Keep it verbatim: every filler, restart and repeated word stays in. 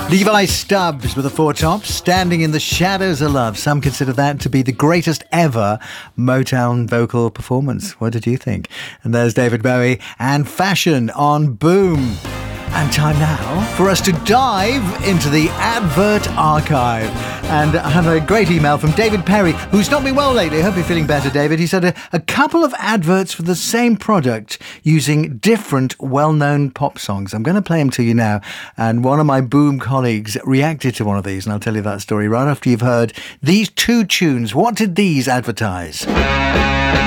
Levi Stubbs with the Four Tops, Standing in the Shadows of Love. Some consider that to be the greatest ever Motown vocal performance. What did you think? And there's David Bowie and Fashion on Boom. And time now for us to dive into the advert archive. And I have a great email from David Perry, who's not been well lately. I hope you're feeling better, David. He said a, a couple of adverts for the same product using different well-known pop songs. I'm going to play them to you now. And one of my Boom colleagues reacted to one of these, and I'll tell you that story right after you've heard these two tunes. What did these advertise?